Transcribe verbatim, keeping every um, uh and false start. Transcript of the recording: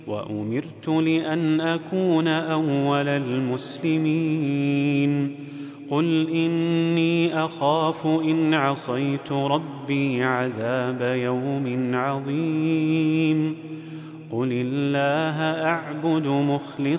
وأمرت لأن أكون أول المسلمين قل إني أخاف إن عصيت ربي عذاب يوم عظيم قل الله أعبد مخلصا